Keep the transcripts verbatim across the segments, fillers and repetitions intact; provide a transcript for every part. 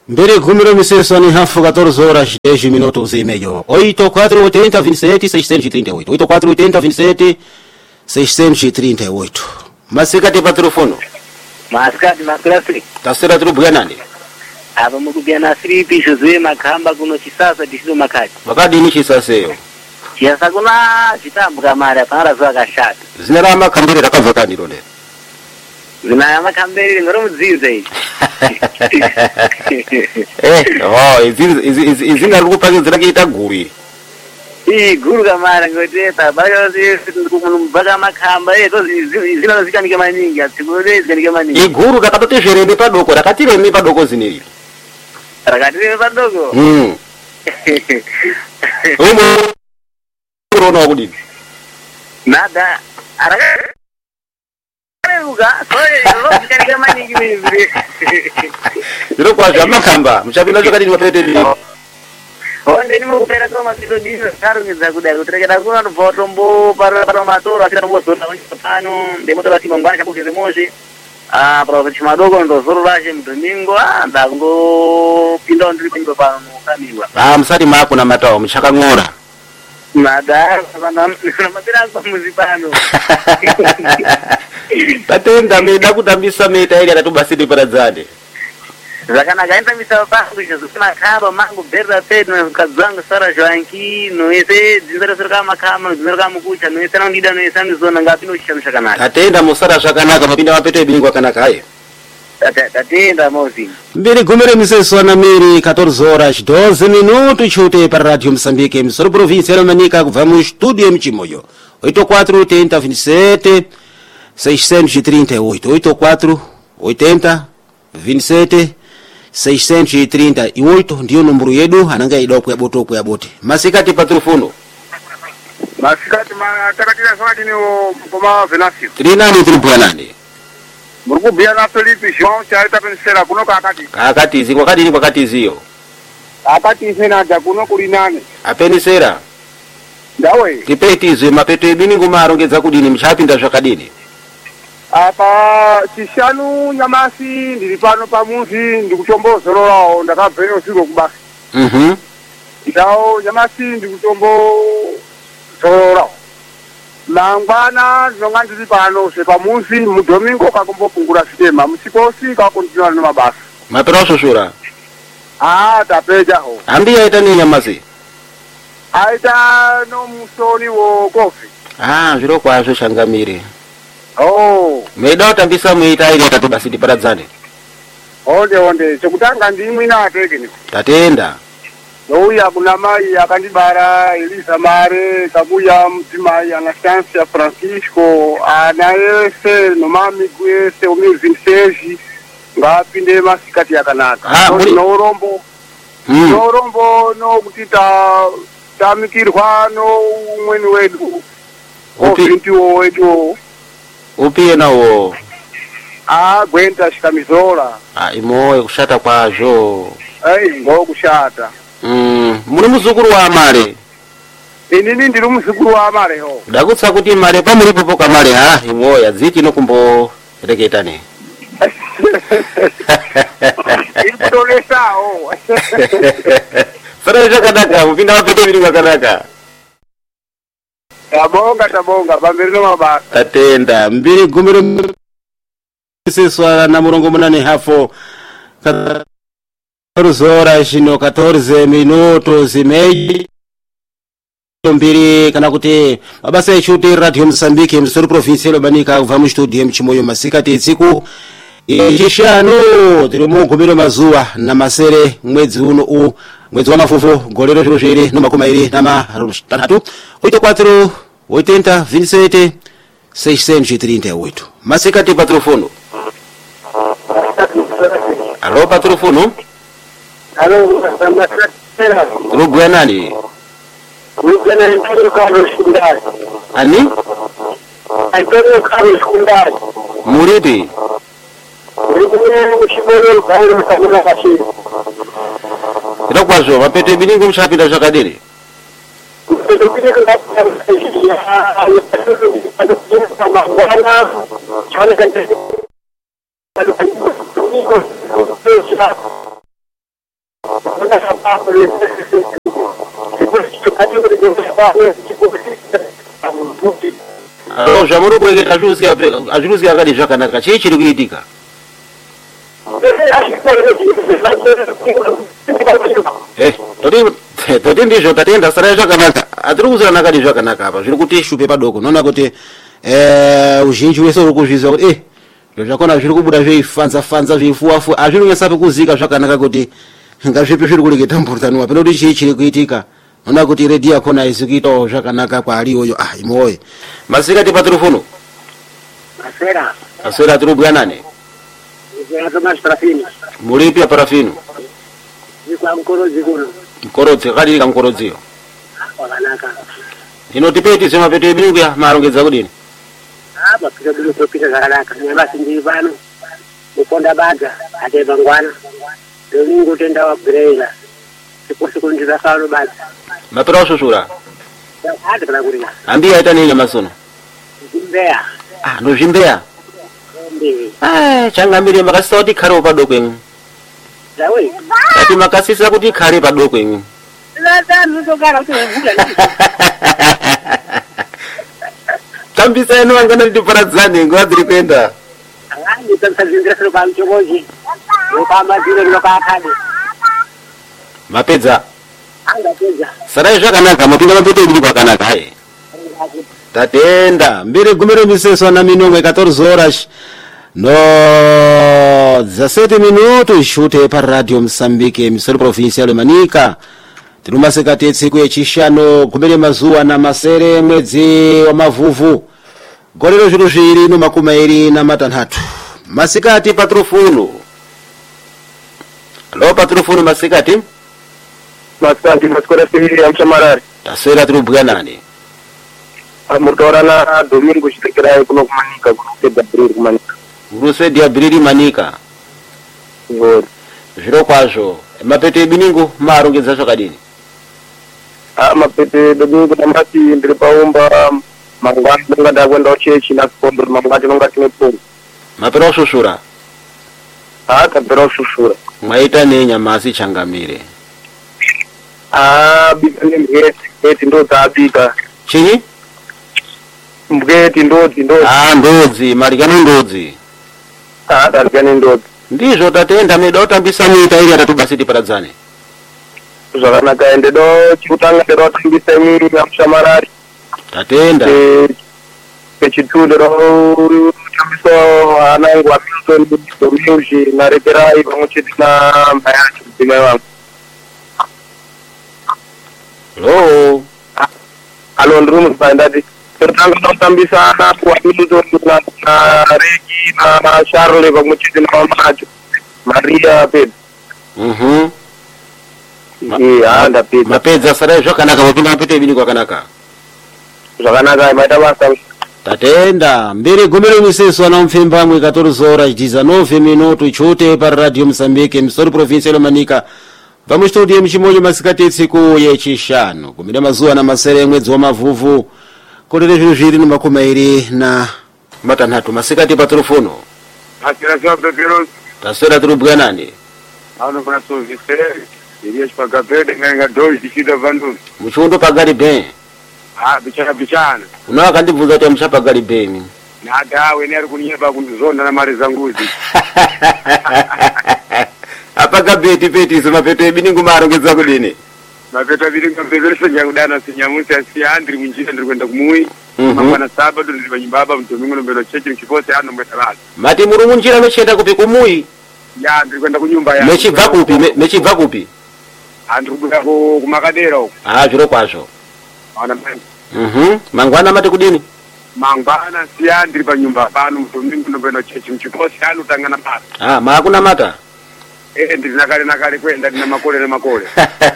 Mbere gumiro misesoni hafu quatorze horas dez minutos e meio. oito quatro oitenta vinte e sete seiscentos e trinta e oito. oito quatro oitenta vinte e sete seiscentos e trinta e oito. Masikati patrofono. Masikati maklasi. Tasira trubuya nani? Aba mukubya nasiri pisho zwe makamba kuno chisasa tisido makati. Makadi ni chisaseyo. Chiyasa kuna chitambuka mari apara zwa kashata. Zinara makambire rakavakani rone. Zinaya makambire ngoro mudzize ichi. Eh, oh, izi izina rukupake zirakiita guri. Ii guru kamara ngoteta bayo baka makamba eto zina zikanike maningi atsikure zikanike maningi. I guru rakatotezvereme padoko rakatireme padoko zineri. Rakatireme padoko? Mm. Umo urona wakudini? Nada. Araka uga soye lo zikanike maningi mizire. Zero kwa jama kamba mchapinda chokati ni mapete ni. Onde ni mupera kama sito dizo sarungiza kuda kuterekera kuna voto mbo para para matoro akira mbo zona tano de moto basi mangwana chapo keze moshi ah profeti madogo ndo zoro laje mdomingo ah ndango pinda ndiri pingo pa kamiwa Ah msati mako na matao mchaka ngora. Nada sana na mapira kwa muzipano. Tatenda meda kutambisa meta ile atubasidi paradzade. Zakana gaenda misaba kusha zuna kaba mangu berda tena kazanga sara jwanki noese dindara sirka makama dindara mukucha noese na ndida noese ndizona ngapi no shamsha kana. Tatenda musara shakanaka mapinda mapete bingwa kana kaye. Tatenda mozi. Mbere gumere miseso na miri quatorze horas doze minutos chute para Radio Moçambique emissora província Manica kubva mu studio mchimoyo. oito quatro oitenta vinte e sete seiscentos e trinta e oito. oito quatro oitenta vinte e sete seiscentos e trinta e oito ndio numero yedu ananga idoko ya boto ya bote. Masikati patrofono. Masikati ma takatira swati ni koma Venasio. Trina ni tripo nani? Muruku bia na Felipe João chaita pensera kuno kakati. Kakati zi wakati ni wakati zio. Kakati sena ja kuno kulinane. Apeni sera. Dawe. Tipeti zi mapete bini kumarongeza kudini mchapinda shakadini. Apa chishanu nyamasi ndilipano pamuzi ndikuchomboza lolao ndakabvero siko kubasi. Mhm. Ndao nyamasi ndikuchombo lolao. Mangwana zonga ndili pano se pamuzi mu domingo kakombo pungura sistema musikosi ka continua no mabasa. Mapera soshura. Ah tapeja ho. Ambi aita ni nyamasi. Aita no musoni wo kofi. Ah, zviro kwazvo shangamire. Oh, Meda utambisa muita ile tatubasidi paradzane. onde onde chekutanga ndimwe na ateke. Tatenda. Nouya kuna mai akandibara Elisa Mare kabuya mtimai Anastasia Francisco anaese no mami kwese umizimseji ngapinde masikati yakanaka. Ah, muri no rombo. Mm. No rombo no kutita tamikirwa no umweni wedu. Upi- Ofintiwo wedu. Upiye nawo. Ah, gwenta shikamizola. Ah, imoyo kushata kwazvo. Ai, ngokushata. Mm, muri muzukuru wa mare. Inini ndiri muzukuru wa mare ho. Dakutsa kuti mare pamuripo poka mare ha imoya dziti nokumbo reketane. Ikutolesao. Sara zvakanaka mupinda mapete biri zvakanaka. Tabonga tabonga pamberi no mabasa. Tatenda mbiri gumiro seswa na murongo munane hafo quatorze horas no quatorze minutos e meio mbiri kana kuti mabasa echuti Radio Moçambique emissora provincial Manica kubva mu studio mchimoyo masikati tsiku ishano tiri mu gumiro mazuwa na masere mwezi uno u mwezi wa mafufu golero zviro zviri no makumi mairi na matanhatu. oito quatro oitenta vinte e sete seiscentos e trinta e oito. Masikati patrofono. Alô patrofono. Alô, Rubu nani? Luciana Antonio Carlos Kundari. Ani? Antonio Carlos Kundari. Muripi? Luciana Mushimolo Kairo Kabula Kashi. Ilo kwazo mapete biningu mshapinda zvakadini. Kutokile kwa kama bwana chana kante Alo, jamuru kweke ajuzi ya ajuzi ya kadi zvakanaka chii chiri kuitika? Eh, toti toti ndizvo tatenda sara zvakanaka. Atiri kuzana kadi zvakanaka apa. Zviri kuti shupe padoko. Unoona kuti eh uzhinji wese uri kuzviziva kuti eh zviro zvakona zviri kubuda zveifanza fanza zveifuwafu azvinonyasapi kuzika zvakanaka kuti ngazvipi zviri kureketa mburudzanwa pano kuti chii chiri kuitika. Unoona kuti redio yakona aizi kuitawo zvakanaka kwaari iyoyo. Ah, imoye. Masikati patrufuno. Masera. Masera tiri kubhuya nani? Masera Thomas Parafino. Mulipi ya Parafino? Zikwa Mkorodzi kuno. Mkorodzi, kadi ka Mkorodziyo. Wakanaka. Ino tipeti sema pete ibingu ya marongedza kudini? Apa pita bilo kupita zvakanaka. Nyamba sindiri pano. Muponda badza ate bangwana. Domingo tenda wa Brela. Siposi kundiza salo badza. Mapera usushura? Ate kana kurina. Ambia ita nini masono? Mbeya. Ah, ndo zvimbeya. Mbeya. Ah, changamire makasisa kuti khare padoko imwe. Zawe. Ati makasisa kuti khare padoko imwe. Lata nuzogara kuti vuga. Tambisa eno angana ndi paradzane ngwa dziri kuenda. Angani tsanzindira sero pa mchokoji. Ukama dire lokakade. Mapedza. Anga pedza. Sarai zvakanaka mapinda mapete ibili kwakanaka hai. Tatenda mbiri gumiro miseso na minongo quatorze horas no dezessete minutos chute pa radio Msambike misoro provincial ya Manika tirumasekati tsiku yechishano kumere mazuwa na masere mwedzi wa mavuvu golero zviro zviri no makumi mairi na matanhatu masikati patrufuno. Alo patrufuno masikati masikati masikora siri ya Mshamarari. Taswera tiri kubhuya nani? Murtaura na Domingo chitekerayo kuno kumanika kurusedi Abriri kumanika. Kurusedi Abriri manika. Ngori. Zviro kwazvo mapete ebiningu marongedza zvakadini? Ah, mapete Domingo namati ndiri paumba mangwani ndingada kwenda chechi na kondo mangwani ngati nepo. Mapera usushura? Ah, kapera usushura. Mwaita nenyamasi changamire. Ah, bikane mbeti, mbeti ndo tabika. Chini? Mbeti ndodzi ndodzi. Ah, ndodzi, marikano ndodzi. Ah, marikano ndodzi. Ndizvo tatenda medo utambisa muita ili atatubasiti paradzane. Zvakanaka ende do chikutanga ndo tambisa imwe ya Mshamarari. Tatenda. Eh, pechitundo ro tambisa anangu wa Milton Domingo na Reperai pamocheti na mbayacho mtima wangu. Lo. Alo ndrumu pandadi. Tertanga tambisa na kwa Milton na na Regi na Charles pamocheti na mamacho. Maria Pedro. Mhm. Eh, anda Pedro. Mapedza sara zvakanaka mapinda mapete ibini kwakanaka. Zvakanaka maita basa. Tatenda mbiri gumiro miseso na mfemba mwe quatorze horas dezenove minutos chute pa radio Msambike misori provincial Manika. Vamos studio mchimoyo masikati tsiku yechishano kumira mazuwa na masere mwedzi wa mavuvu kodere zviro zviri no makumi mairi na matanhatu masikati patrufuno. Asira sababu tero. Taswera tiri kubhuya nani? Ano kuna sovise. Iriye chipagapede nganga dozi dichida vandu. Muchundo pagari ben. Ah, bichana bichana. Unawa kandibvunza kuti muchapagari ben. Nada wene ari kunyeba kunizonda na mari zanguzi. Apaka beti beti sema pete biningu marongedza kudini? Mapeta biningu mpeveresa nyakudana sinyamusi asi andri munjira ndiri kwenda kumui. Mangwana sabado ndiri panyumbaba Domingo nombero chechi mchipose ano mwetalala. Mati muri munjira mechenda kupi kumui? Ya ndiri kwenda kunyumba ya. Mechibva kupi? Mechibva kupi? Andiri kuda kumakadera uko. Ah, zviro kwazvo. Ana mani. Mhm. Mangwana mati kudini? Mangwana siya ndiri panyumba pano Domingo nombero chechi mchipose ano tangana basa. Ah, maakuna mata? Eh, ndiri nakale nakale kwenda ndina makole na makole.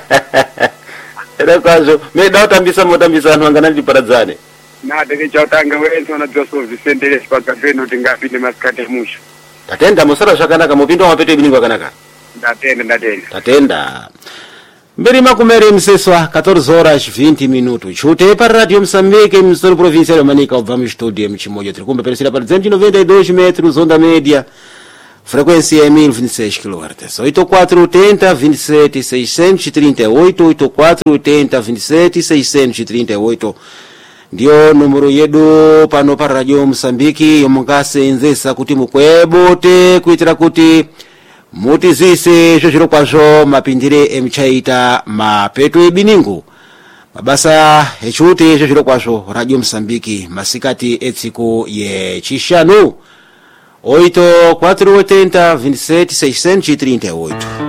Era kwazvo meda utambisa motambisa anhu angana ndi paradzane. Na deke chautanga wenzi wana Joseph Vicente chipagapede kuti ngapinde masikati musho. Tatenda musara zvakanaka mupindo wapete biningu wakanaka. Ndatenda ndatenda. Tatenda. Mbiri makumere mseswa quatorze horas vinte minutos. Chute pa radio Msambike misori provincial Manika ubva mu studio mchimoyo tiri kumbeperesera pa duzentos e noventa e dois metros onda média. frequência é mil e vinte e seis quilohertz. oito quatro oito zero, vinte e sete, seiscentos e trinta e oito, oito quatro oito zero, vinte e sete, seiscentos e trinta e oito. Ndio numero yedu pano pa Radio Msambiki yomukasenzesa kuti mukwebote kuitira kuti mutizise zvochiro kwazvo mapindire emchaita mapeto ebiningu mabasa echuti zvochiro kwazvo Radio Msambiki masikati etsiku yechishanu oito quatro oito zero, vinte e sete, seiscentos e trinta e oito.